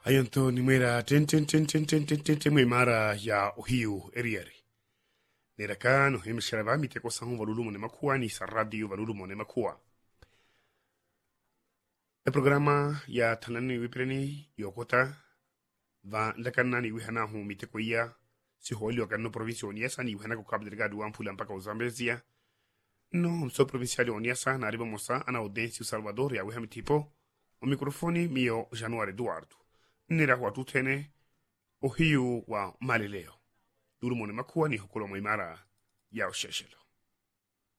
Ayonto ni mwera mara ya uhiu erieri. Niraka no himshiraba miteko sangu valulumo ne makua ni sa radio valulumo ne makua. E programa ya tanani wipireni yokota va ndakana ni wihana hu miteko ia si holi wakano provincio oniasa ni wihana kukab delegado wampula mpaka uzambezia. No mso provinciali oniasa na arriba mosa ana Audencio Salvador ya wihami tipo o mikrofoni mio Januari Eduardo. Nira kwa tutene uhiu wa malileo. Duru mone makua ni hukolo moimara ya usheshelo.